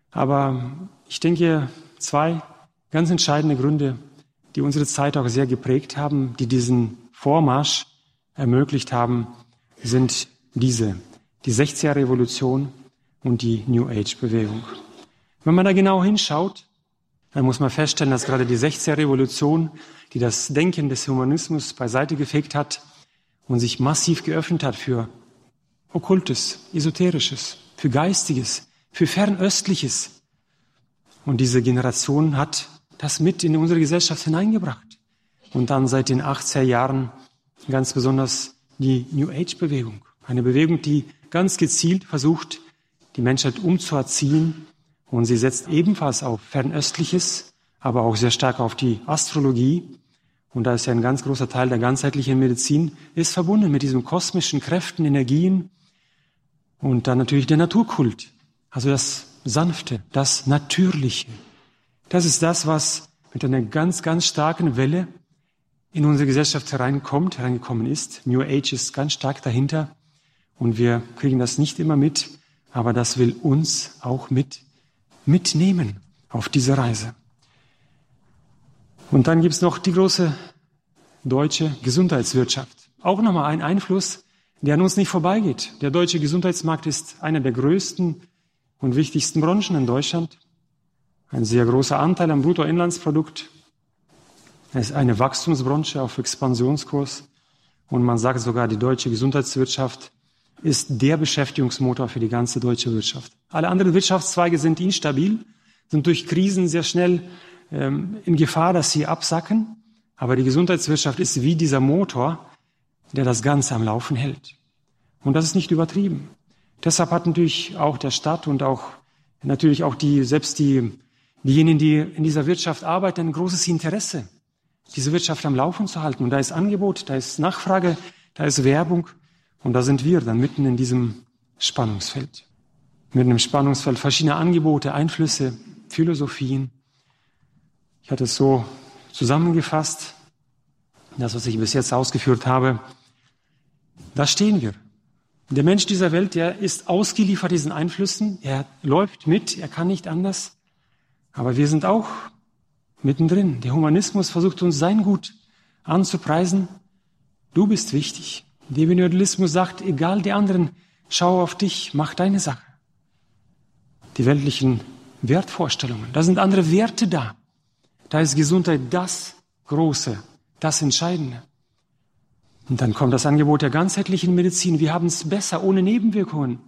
Aber ich denke, zwei ganz entscheidende Gründe, die unsere Zeit auch sehr geprägt haben, die diesen Vormarsch ermöglicht haben, sind diese: die 60er Revolution und die New Age-Bewegung. Wenn man da genau hinschaut, dann muss man feststellen, dass gerade die 60er Revolution, die das Denken des Humanismus beiseite gefegt hat und sich massiv geöffnet hat für Okkultes, Esoterisches, für Geistiges, für Fernöstliches. Und diese Generation hat das mit in unsere Gesellschaft hineingebracht. Und dann seit den 80er Jahren ganz besonders die New Age-Bewegung. Eine Bewegung, die ganz gezielt versucht, die Menschheit umzuerziehen. Und sie setzt ebenfalls auf Fernöstliches, aber auch sehr stark auf die Astrologie. Und da ist ja ein ganz großer Teil der ganzheitlichen Medizin, ist verbunden mit diesen kosmischen Kräften, Energien. Und dann natürlich der Naturkult, also das Sanfte, das Natürliche. Das ist das, was mit einer ganz, ganz starken Welle in unsere Gesellschaft hereingekommen ist. New Age ist ganz stark dahinter und wir kriegen das nicht immer mit, aber das will uns auch mitnehmen auf diese Reise. Und dann gibt's noch die große deutsche Gesundheitswirtschaft. Auch nochmal ein Einfluss, der an uns nicht vorbeigeht. Der deutsche Gesundheitsmarkt ist einer der größten und wichtigsten Branchen in Deutschland. Ein sehr großer Anteil am Bruttoinlandsprodukt. Es ist eine Wachstumsbranche auf Expansionskurs. Und man sagt sogar, die deutsche Gesundheitswirtschaft ist der Beschäftigungsmotor für die ganze deutsche Wirtschaft. Alle anderen Wirtschaftszweige sind instabil, sind durch Krisen sehr schnell in Gefahr, dass sie absacken. Aber die Gesundheitswirtschaft ist wie dieser Motor, der das Ganze am Laufen hält. Und das ist nicht übertrieben. Deshalb hat natürlich auch der Staat und auch natürlich auch diejenigen, die in dieser Wirtschaft arbeiten, ein großes Interesse, diese Wirtschaft am Laufen zu halten. Und da ist Angebot, da ist Nachfrage, da ist Werbung. Und da sind wir dann mitten in diesem Spannungsfeld. Mitten im Spannungsfeld verschiedener Angebote, Einflüsse, Philosophien. Ich hatte es so zusammengefasst, das, was ich bis jetzt ausgeführt habe. Da stehen wir. Der Mensch dieser Welt, der ist ausgeliefert diesen Einflüssen. Er läuft mit, er kann nicht anders. Aber wir sind auch mittendrin. Der Humanismus versucht uns sein Gut anzupreisen. Du bist wichtig. Der Individualismus sagt, egal die anderen, schau auf dich, mach deine Sache. Die weltlichen Wertvorstellungen, da sind andere Werte da. Da ist Gesundheit das Große, das Entscheidende. Und dann kommt das Angebot der ganzheitlichen Medizin. Wir haben es besser, ohne Nebenwirkungen.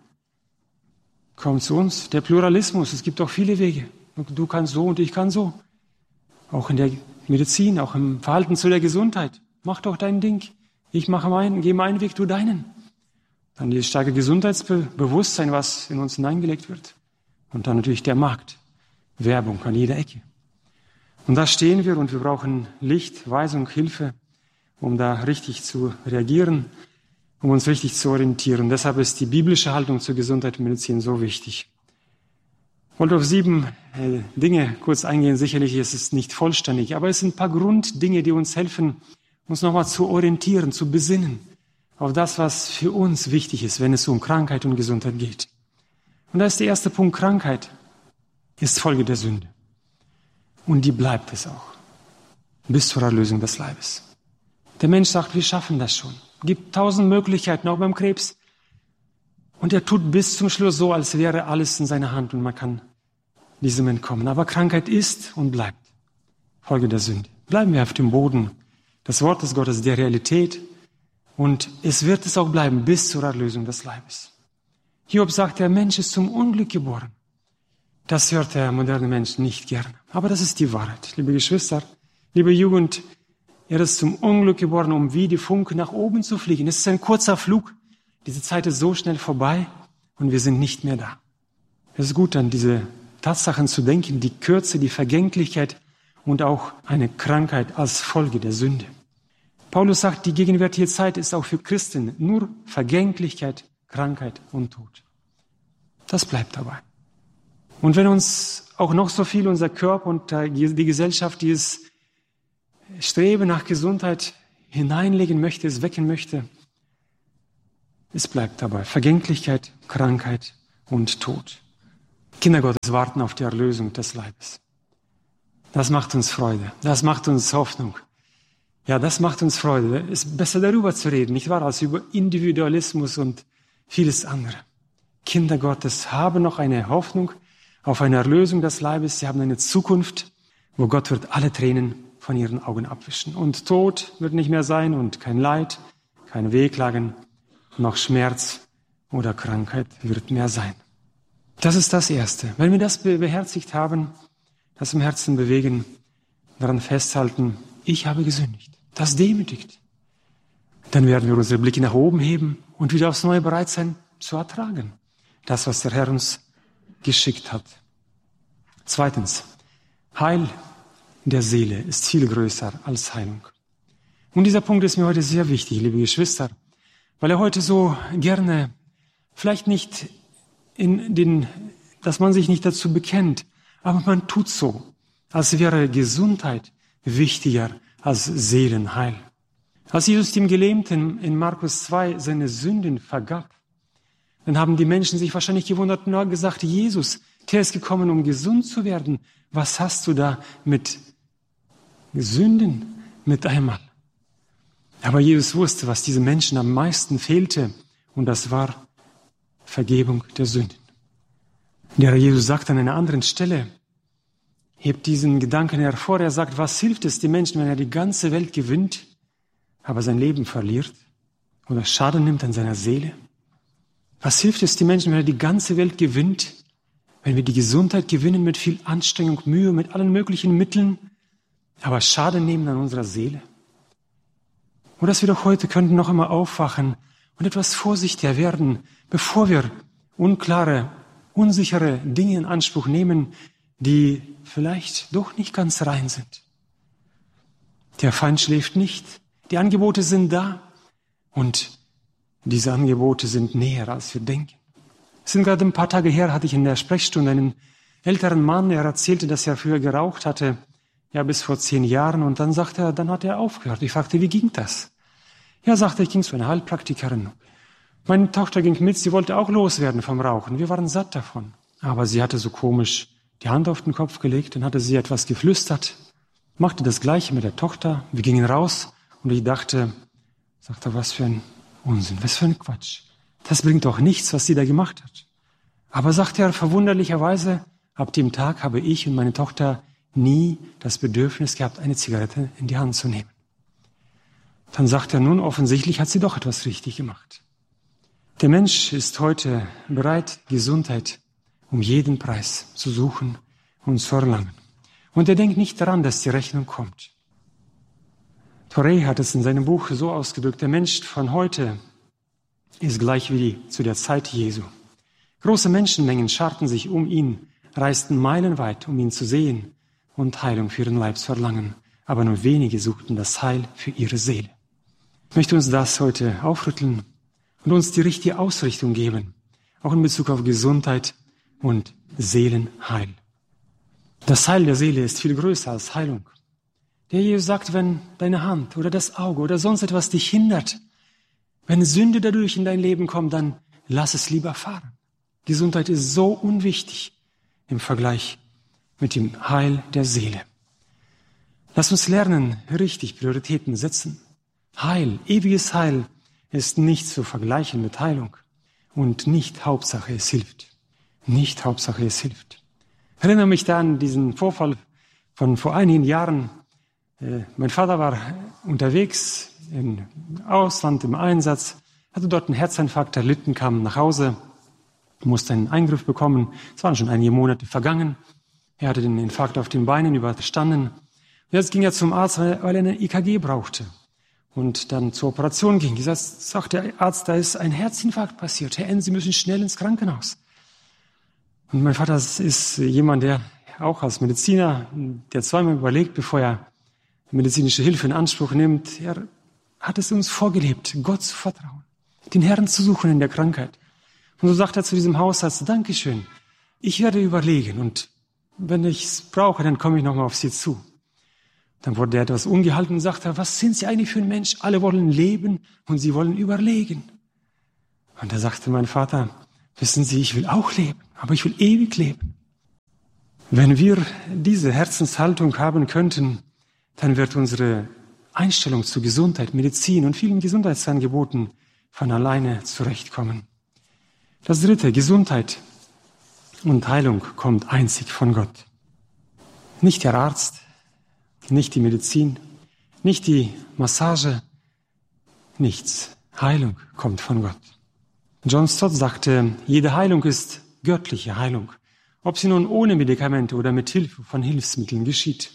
Kommt zu uns, der Pluralismus. Es gibt auch viele Wege. Du kannst so und ich kann so. Auch in der Medizin, auch im Verhalten zu der Gesundheit. Mach doch dein Ding. Ich mache meinen, gehe meinen Weg, du deinen. Dann dieses starke Gesundheitsbewusstsein, was in uns hineingelegt wird. Und dann natürlich der Markt. Werbung an jeder Ecke. Und da stehen wir und wir brauchen Licht, Weisung, Hilfe, um da richtig zu reagieren, um uns richtig zu orientieren. Deshalb ist die biblische Haltung zur Gesundheit und Medizin so wichtig. Ich wollte auf 7 Dinge kurz eingehen. Sicherlich ist es nicht vollständig, aber es sind ein paar Grunddinge, die uns helfen, uns nochmal zu orientieren, zu besinnen auf das, was für uns wichtig ist, wenn es um Krankheit und Gesundheit geht. Und da ist der erste Punkt: Krankheit ist Folge der Sünde. Und die bleibt es auch, bis zur Erlösung des Leibes. Der Mensch sagt, wir schaffen das schon. Es gibt 1000 Möglichkeiten, auch beim Krebs. Und er tut bis zum Schluss so, als wäre alles in seiner Hand und man kann diesem entkommen. Aber Krankheit ist und bleibt Folge der Sünde. Bleiben wir auf dem Boden des Wortes Gottes, der Realität. Und es wird es auch bleiben, bis zur Erlösung des Leibes. Hiob sagt, der Mensch ist zum Unglück geboren. Das hört der moderne Mensch nicht gern. Aber das ist die Wahrheit. Liebe Geschwister, liebe Jugend, er ist zum Unglück geboren, um wie die Funke nach oben zu fliegen. Es ist ein kurzer Flug. Diese Zeit ist so schnell vorbei und wir sind nicht mehr da. Es ist gut, an diese Tatsachen zu denken, die Kürze, die Vergänglichkeit und auch eine Krankheit als Folge der Sünde. Paulus sagt, die gegenwärtige Zeit ist auch für Christen nur Vergänglichkeit, Krankheit und Tod. Das bleibt dabei. Und wenn uns auch noch so viel unser Körper und die Gesellschaft dieses Streben nach Gesundheit hineinlegen möchte, es wecken möchte, es bleibt dabei. Vergänglichkeit, Krankheit und Tod. Kinder Gottes warten auf die Erlösung des Leibes. Das macht uns Freude. Das macht uns Hoffnung. Ja, das macht uns Freude. Es ist besser darüber zu reden, nicht wahr, als über Individualismus und vieles andere. Kinder Gottes haben noch eine Hoffnung auf eine Erlösung des Leibes. Sie haben eine Zukunft, wo Gott wird alle Tränen von ihren Augen abwischen. Und Tod wird nicht mehr sein und kein Leid, kein Wehklagen, noch Schmerz oder Krankheit wird mehr sein. Das ist das Erste. Wenn wir das beherzigt haben, das im Herzen bewegen, daran festhalten, ich habe gesündigt. Das demütigt. Dann werden wir unsere Blicke nach oben heben und wieder aufs Neue bereit sein, zu ertragen. Das, was der Herr uns geschickt hat. Zweitens, Heil der Seele ist viel größer als Heilung. Und dieser Punkt ist mir heute sehr wichtig, liebe Geschwister, weil er heute so gerne, vielleicht nicht dass man sich nicht dazu bekennt, aber man tut so, als wäre Gesundheit wichtiger als Seelenheil. Als Jesus dem Gelähmten in Markus 2 seine Sünden vergab, dann haben die Menschen sich wahrscheinlich gewundert und gesagt, Jesus, der ist gekommen, um gesund zu werden. Was hast du da mit Sünden mit einmal? Aber Jesus wusste, was diesen Menschen am meisten fehlte, und das war Vergebung der Sünden. Der Jesus sagt an einer anderen Stelle, hebt diesen Gedanken hervor, er sagt, was hilft es dem Menschen, wenn er die ganze Welt gewinnt, aber sein Leben verliert oder Schaden nimmt an seiner Seele? Was hilft es dem Menschen, wenn er die ganze Welt gewinnt, wenn wir die Gesundheit gewinnen mit viel Anstrengung, Mühe, mit allen möglichen Mitteln, aber Schaden nehmen an unserer Seele? Und dass wir doch heute könnten noch einmal aufwachen und etwas vorsichtiger werden, bevor wir unklare, unsichere Dinge in Anspruch nehmen, die vielleicht doch nicht ganz rein sind. Der Feind schläft nicht. Die Angebote sind da und diese Angebote sind näher, als wir denken. Es sind gerade ein paar Tage her, hatte ich in der Sprechstunde einen älteren Mann, er erzählte, dass er früher geraucht hatte, ja bis vor 10 Jahren, und dann sagte er, dann hat er aufgehört. Ich fragte, wie ging das? Ja, sagte, ich ging zu einer Heilpraktikerin. Meine Tochter ging mit, sie wollte auch loswerden vom Rauchen. Wir waren satt davon. Aber sie hatte so komisch die Hand auf den Kopf gelegt, dann hatte sie etwas geflüstert, machte das Gleiche mit der Tochter. Wir gingen raus und ich sagte, was für ein Unsinn, was für ein Quatsch. Das bringt doch nichts, was sie da gemacht hat. Aber sagte er verwunderlicherweise, ab dem Tag habe ich und meine Tochter nie das Bedürfnis gehabt, eine Zigarette in die Hand zu nehmen. Dann sagt er, nun offensichtlich hat sie doch etwas richtig gemacht. Der Mensch ist heute bereit, Gesundheit um jeden Preis zu suchen und zu erlangen. Und er denkt nicht daran, dass die Rechnung kommt. Torrey hat es in seinem Buch so ausgedrückt, der Mensch von heute ist gleich wie zu der Zeit Jesu. Große Menschenmengen scharten sich um ihn, reisten meilenweit, um ihn zu sehen und Heilung für ihren Leib zu erlangen. Aber nur wenige suchten das Heil für ihre Seele. Ich möchte uns das heute aufrütteln und uns die richtige Ausrichtung geben, auch in Bezug auf Gesundheit und Seelenheil. Das Heil der Seele ist viel größer als Heilung. Der Jesus sagt, wenn deine Hand oder das Auge oder sonst etwas dich hindert, wenn Sünde dadurch in dein Leben kommt, dann lass es lieber fahren. Gesundheit ist so unwichtig im Vergleich mit dem Heil der Seele. Lass uns lernen, richtig Prioritäten setzen. Heil, ewiges Heil ist nicht zu vergleichen mit Heilung und nicht Hauptsache es hilft. Nicht Hauptsache es hilft. Ich erinnere mich da an diesen Vorfall von vor einigen Jahren. Mein Vater war unterwegs im Ausland, im Einsatz, hatte dort einen Herzinfarkt erlitten, kam nach Hause, musste einen Eingriff bekommen. Es waren schon einige Monate vergangen. Er hatte den Infarkt auf den Beinen überstanden. Und jetzt ging er zum Arzt, weil er eine EKG brauchte und dann zur Operation ging. Sagt der Arzt, da ist ein Herzinfarkt passiert. Herr N., Sie müssen schnell ins Krankenhaus. Und mein Vater ist jemand, der auch als Mediziner, der zweimal überlegt, bevor er medizinische Hilfe in Anspruch nimmt. Er hat es uns vorgelebt, Gott zu vertrauen, den Herrn zu suchen in der Krankheit. Und so sagt er zu diesem Hausarzt, Dankeschön, ich werde überlegen und wenn ich es brauche, dann komme ich nochmal auf Sie zu. Dann wurde er etwas ungehalten und sagte, was sind Sie eigentlich für ein Mensch? Alle wollen leben und Sie wollen überlegen. Und da sagte mein Vater, Wissen Sie, ich will auch leben, aber ich will ewig leben. Wenn wir diese Herzenshaltung haben könnten, dann wird unsere Einstellung zu Gesundheit, Medizin und vielen Gesundheitsangeboten von alleine zurechtkommen. Das dritte, Gesundheit und Heilung kommt einzig von Gott. Nicht der Arzt, nicht die Medizin, nicht die Massage, nichts. Heilung kommt von Gott. John Stott sagte, jede Heilung ist göttliche Heilung, ob sie nun ohne Medikamente oder mit Hilfe von Hilfsmitteln geschieht.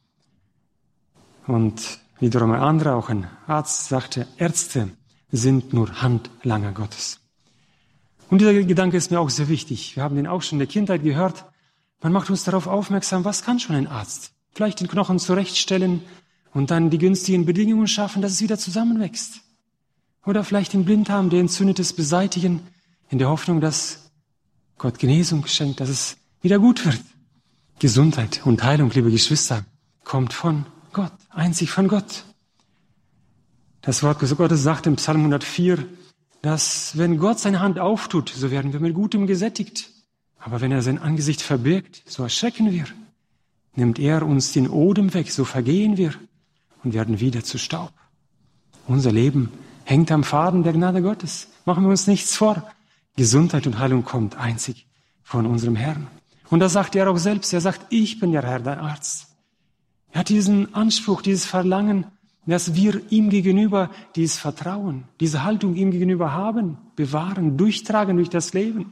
Und wiederum ein anderer, auch ein Arzt, sagte, Ärzte sind nur Handlanger Gottes. Und dieser Gedanke ist mir auch sehr wichtig. Wir haben den auch schon in der Kindheit gehört. Man macht uns darauf aufmerksam, was kann schon ein Arzt? Vielleicht den Knochen zurechtstellen und dann die günstigen Bedingungen schaffen, dass es wieder zusammenwächst. Oder vielleicht den Blinddarm, der Entzündetes beseitigen, in der Hoffnung, dass Gott Genesung schenkt, dass es wieder gut wird. Gesundheit und Heilung, liebe Geschwister, kommt von Gott, einzig von Gott. Das Wort Gottes sagt im Psalm 104, dass wenn Gott seine Hand auftut, so werden wir mit Gutem gesättigt. Aber wenn er sein Angesicht verbirgt, so erschrecken wir. Nimmt er uns den Odem weg, so vergehen wir und werden wieder zu Staub. Unser Leben hängt am Faden der Gnade Gottes. Machen wir uns nichts vor. Gesundheit und Heilung kommt einzig von unserem Herrn. Und das sagt er auch selbst. Er sagt, ich bin der Herr, dein Arzt. Er hat diesen Anspruch, dieses Verlangen, dass wir ihm gegenüber dieses Vertrauen, diese Haltung ihm gegenüber haben, bewahren, durchtragen durch das Leben.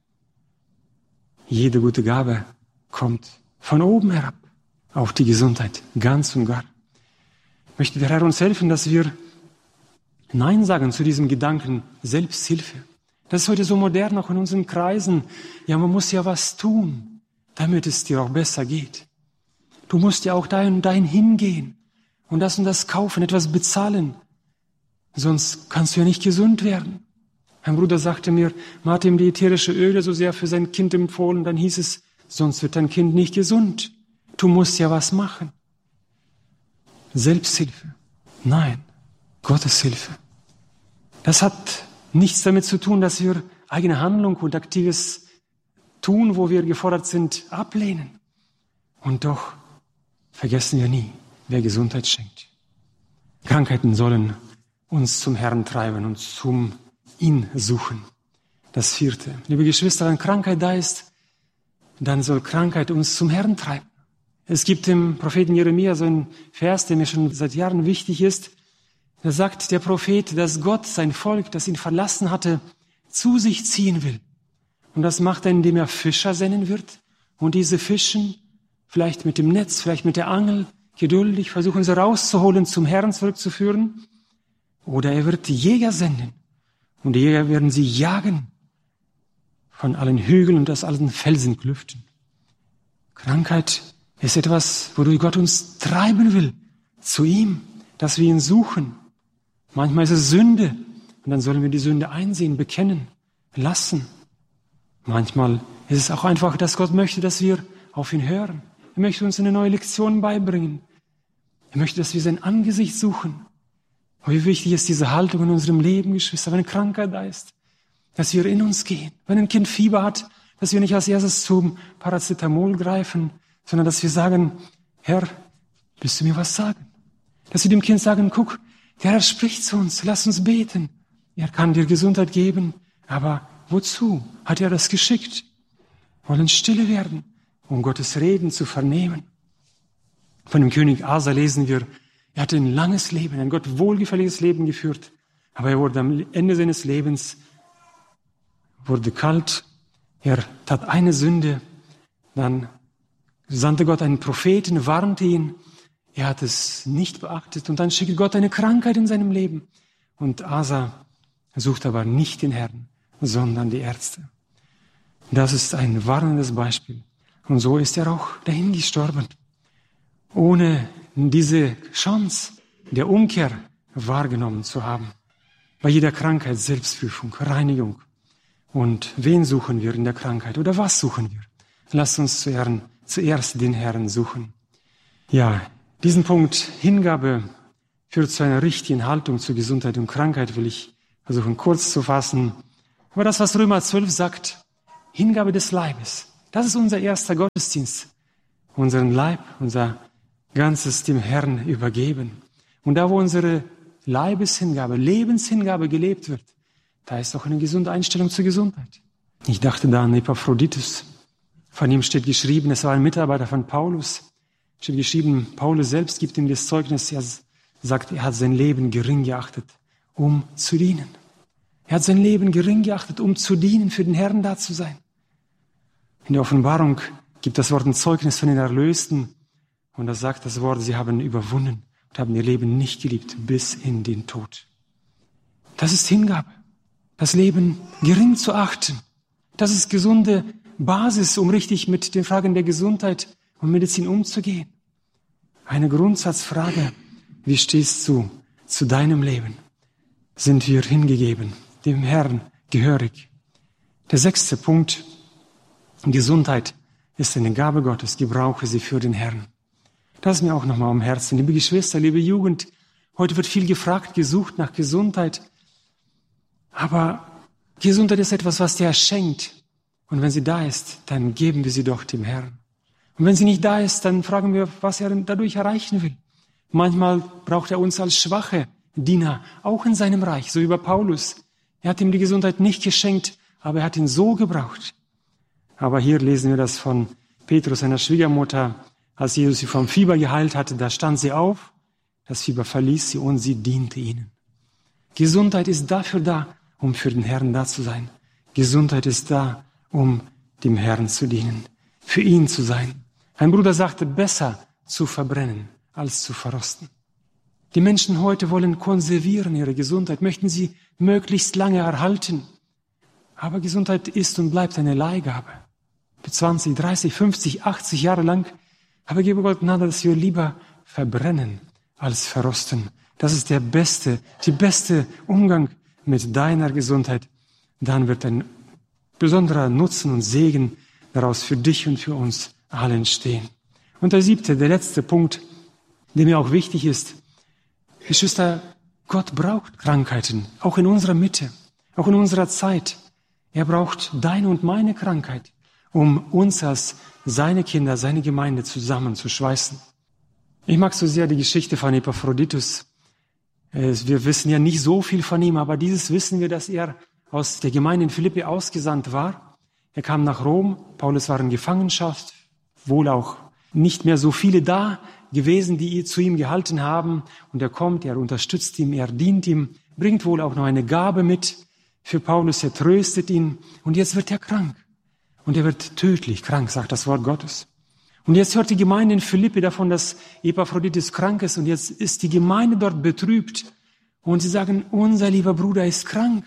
Jede gute Gabe kommt von oben herab, auch die Gesundheit, ganz und gar. Möchte der Herr uns helfen, dass wir Nein sagen zu diesem Gedanken Selbsthilfe. Das ist heute so modern, auch in unseren Kreisen. Ja, man muss ja was tun, damit es dir auch besser geht. Du musst ja auch dahin und dahin hingehen und das kaufen, etwas bezahlen. Sonst kannst du ja nicht gesund werden. Ein Bruder sagte mir, man hat ihm die ätherische Öle so sehr für sein Kind empfohlen, dann hieß es, sonst wird dein Kind nicht gesund. Du musst ja was machen. Selbsthilfe. Nein, Gottes Hilfe. Das hat nichts damit zu tun, dass wir eigene Handlung und aktives Tun, wo wir gefordert sind, ablehnen. Und doch vergessen wir nie, wer Gesundheit schenkt. Krankheiten sollen uns zum Herrn treiben und zum ihn suchen. Das vierte. Liebe Geschwister, wenn Krankheit da ist, dann soll Krankheit uns zum Herrn treiben. Es gibt im Propheten Jeremia so einen Vers, der mir schon seit Jahren wichtig ist. Da sagt der Prophet, dass Gott sein Volk, das ihn verlassen hatte, zu sich ziehen will. Und das macht er, indem er Fischer senden wird. Und diese Fischen, vielleicht mit dem Netz, vielleicht mit der Angel, geduldig versuchen sie rauszuholen, zum Herrn zurückzuführen. Oder er wird die Jäger senden. Und die Jäger werden sie jagen von allen Hügeln und aus allen Felsenklüften. Krankheit ist etwas, wodurch Gott uns treiben will, zu ihm, dass wir ihn suchen. Manchmal ist es Sünde und dann sollen wir die Sünde einsehen, bekennen, lassen. Manchmal ist es auch einfach, dass Gott möchte, dass wir auf ihn hören. Er möchte uns eine neue Lektion beibringen. Er möchte, dass wir sein Angesicht suchen. Aber wie wichtig ist diese Haltung in unserem Leben, Geschwister, wenn Krankheit da ist, dass wir in uns gehen. Wenn ein Kind Fieber hat, dass wir nicht als erstes zum Paracetamol greifen, sondern dass wir sagen, Herr, willst du mir was sagen? Dass wir dem Kind sagen, guck, der Herr spricht zu uns, lass uns beten. Er kann dir Gesundheit geben, aber wozu hat er das geschickt? Wir wollen stille werden, um Gottes Reden zu vernehmen. Von dem König Asa lesen wir, er hatte ein langes Leben, ein Gott wohlgefälliges Leben geführt, aber er wurde am Ende seines Lebens wurde kalt, er tat eine Sünde, dann sandte Gott einen Propheten, warnte ihn, er hat es nicht beachtet und dann schickt Gott eine Krankheit in seinem Leben. Und Asa sucht aber nicht den Herrn, sondern die Ärzte. Das ist ein warnendes Beispiel. Und so ist er auch dahin gestorben, ohne diese Chance der Umkehr wahrgenommen zu haben. Bei jeder Krankheit Selbstprüfung, Reinigung. Und wen suchen wir in der Krankheit oder was suchen wir? Lasst uns zuerst den Herrn suchen. Ja, diesen Punkt Hingabe führt zu einer richtigen Haltung zur Gesundheit und Krankheit, will ich versuchen kurz zu fassen. Aber das, was Römer 12 sagt, Hingabe des Leibes, das ist unser erster Gottesdienst. Unseren Leib, unser Ganzes dem Herrn übergeben. Und da, wo unsere Leibeshingabe, Lebenshingabe gelebt wird, da ist auch eine gesunde Einstellung zur Gesundheit. Ich dachte da an Epaphroditus. Von ihm steht geschrieben, es war ein Mitarbeiter von Paulus. Steht geschrieben, Paulus selbst gibt ihm das Zeugnis, er sagt, er hat sein Leben gering geachtet, um zu dienen. Er hat sein Leben gering geachtet, um zu dienen, für den Herrn da zu sein. In der Offenbarung gibt das Wort ein Zeugnis von den Erlösten. Und da sagt das Wort, sie haben überwunden und haben ihr Leben nicht geliebt bis in den Tod. Das ist Hingabe. Das Leben gering zu achten. Das ist gesunde Basis, um richtig mit den Fragen der Gesundheit und Medizin umzugehen. Eine Grundsatzfrage. Wie stehst du zu deinem Leben? Sind wir hingegeben, dem Herrn gehörig? Der 6. Punkt. Gesundheit ist eine Gabe Gottes. Gebrauche sie für den Herrn. Das ist mir auch nochmal am Herzen. Liebe Geschwister, liebe Jugend, heute wird viel gefragt, gesucht nach Gesundheit. Aber Gesundheit ist etwas, was der Herr schenkt. Und wenn sie da ist, dann geben wir sie doch dem Herrn. Und wenn sie nicht da ist, dann fragen wir, was er dadurch erreichen will. Manchmal braucht er uns als schwache Diener, auch in seinem Reich, so wie bei Paulus. Er hat ihm die Gesundheit nicht geschenkt, aber er hat ihn so gebraucht. Aber hier lesen wir das von Petrus, seiner Schwiegermutter, als Jesus sie vom Fieber geheilt hatte. Da stand sie auf, das Fieber verließ sie und sie diente ihnen. Gesundheit ist dafür da, um für den Herrn da zu sein. Gesundheit ist da, um dem Herrn zu dienen, für ihn zu sein. Ein Bruder sagte, besser zu verbrennen als zu verrosten. Die Menschen heute wollen konservieren ihre Gesundheit, möchten sie möglichst lange erhalten. Aber Gesundheit ist und bleibt eine Leihgabe. Für 20, 30, 50, 80 Jahre lang. Aber gebe Gott Gnade, dass wir lieber verbrennen als verrosten. Das ist der beste Umgang mit deiner Gesundheit. Dann wird ein besonderer Nutzen und Segen daraus für dich und für uns alle entstehen. Und der 7., der letzte Punkt, der mir auch wichtig ist. Geschwister, Gott braucht Krankheiten, auch in unserer Mitte, auch in unserer Zeit. Er braucht deine und meine Krankheit, um uns als seine Kinder, seine Gemeinde zusammenzuschweißen. Ich mag so sehr die Geschichte von Epaphroditus. Wir wissen ja nicht so viel von ihm, aber dieses wissen wir, dass er aus der Gemeinde in Philippi ausgesandt war. Er kam nach Rom, Paulus war in Gefangenschaft, wohl auch nicht mehr so viele da gewesen, die zu ihm gehalten haben. Und er kommt, er unterstützt ihn, er dient ihm, bringt wohl auch noch eine Gabe mit für Paulus, er tröstet ihn. Und jetzt wird er krank. Und er wird tödlich krank, sagt das Wort Gottes. Und jetzt hört die Gemeinde in Philippi davon, dass Epaphroditus krank ist. Und jetzt ist die Gemeinde dort betrübt. Und sie sagen, unser lieber Bruder ist krank.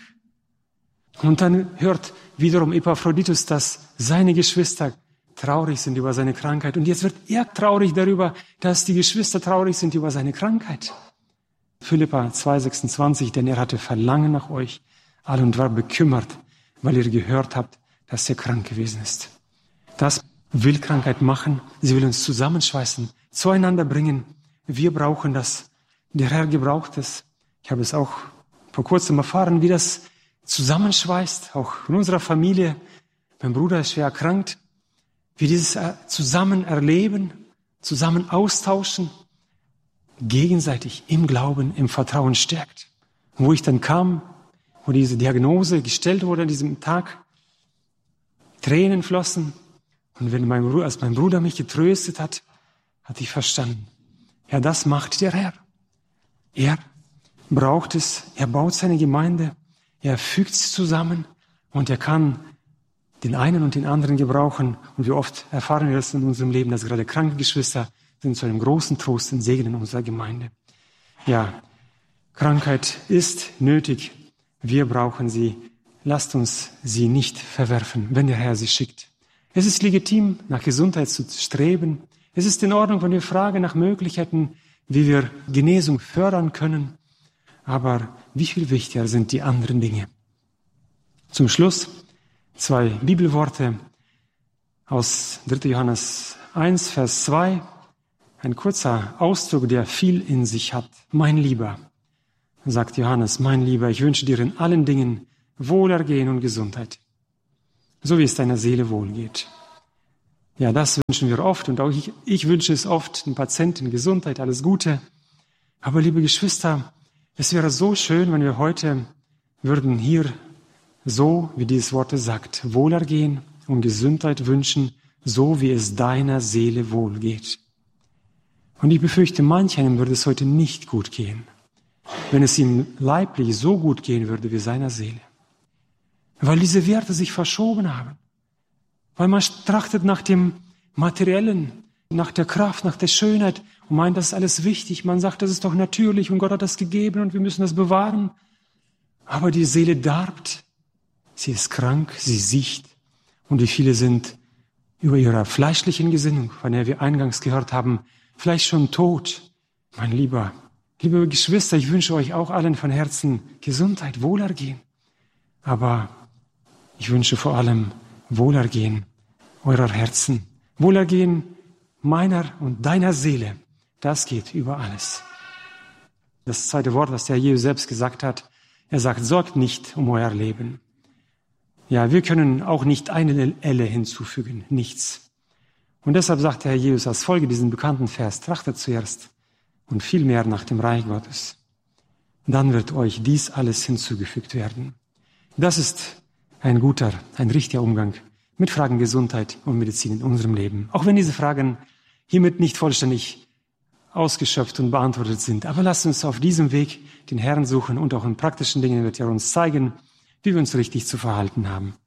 Und dann hört wiederum Epaphroditus, dass seine Geschwister traurig sind über seine Krankheit. Und jetzt wird er traurig darüber, dass die Geschwister traurig sind über seine Krankheit. Philipper 2,26, denn er hatte Verlangen nach euch alle und war bekümmert, weil ihr gehört habt, dass er krank gewesen ist. Das will Krankheit machen. Sie will uns zusammenschweißen, zueinander bringen. Wir brauchen das. Der Herr gebraucht es. Ich habe es auch vor kurzem erfahren, wie das zusammenschweißt, auch in unserer Familie. Mein Bruder ist schwer erkrankt. Wie dieses zusammen erleben, zusammen austauschen, gegenseitig im Glauben, im Vertrauen stärkt. Und wo ich dann kam, wo diese Diagnose gestellt wurde an diesem Tag, Tränen flossen. Und als mein Bruder mich getröstet hat, hatte ich verstanden. Ja, das macht der Herr. Er braucht es, er baut seine Gemeinde, er fügt sie zusammen und er kann den einen und den anderen gebrauchen. Und wie oft erfahren wir das in unserem Leben, dass gerade kranke Geschwister sind zu einem großen Trost und Segen in unserer Gemeinde. Ja, Krankheit ist nötig. Wir brauchen sie. Lasst uns sie nicht verwerfen, wenn der Herr sie schickt. Es ist legitim, nach Gesundheit zu streben. Es ist in Ordnung, wenn wir fragen nach Möglichkeiten, wie wir Genesung fördern können. Aber wie viel wichtiger sind die anderen Dinge? Zum Schluss 2 Bibelworte aus 3. Johannes 1, Vers 2. Ein kurzer Ausdruck, der viel in sich hat. Mein Lieber, sagt Johannes, mein Lieber, ich wünsche dir in allen Dingen, Wohlergehen und Gesundheit. So wie es deiner Seele wohlgeht. Ja, das wünschen wir oft und auch ich wünsche es oft, den Patienten Gesundheit, alles Gute. Aber liebe Geschwister, es wäre so schön, wenn wir heute würden hier so, wie dieses Wort sagt, Wohlergehen und Gesundheit wünschen, so wie es deiner Seele wohlgeht. Und ich befürchte, manch einem würde es heute nicht gut gehen, wenn es ihm leiblich so gut gehen würde wie seiner Seele. Weil diese Werte sich verschoben haben. Weil man trachtet nach dem Materiellen, nach der Kraft, nach der Schönheit und meint, das ist alles wichtig. Man sagt, das ist doch natürlich und Gott hat das gegeben und wir müssen das bewahren. Aber die Seele darbt. Sie ist krank, sie siecht. Und wie viele sind über ihrer fleischlichen Gesinnung, von der wir eingangs gehört haben, vielleicht schon tot. Mein liebe Geschwister, ich wünsche euch auch allen von Herzen Gesundheit, Wohlergehen. Aber ich wünsche vor allem Wohlergehen eurer Herzen. Wohlergehen meiner und deiner Seele. Das geht über alles. Das zweite Wort, was der Herr Jesus selbst gesagt hat, er sagt, sorgt nicht um euer Leben. Ja, wir können auch nicht eine Elle hinzufügen, nichts. Und deshalb sagt der Herr Jesus als Folge diesen bekannten Vers, trachtet zuerst und viel mehr nach dem Reich Gottes. Dann wird euch dies alles hinzugefügt werden. Das ist ein richtiger Umgang mit Fragen Gesundheit und Medizin in unserem Leben. Auch wenn diese Fragen hiermit nicht vollständig ausgeschöpft und beantwortet sind. Aber lasst uns auf diesem Weg den Herrn suchen und auch in praktischen Dingen wird er uns zeigen, wie wir uns richtig zu verhalten haben.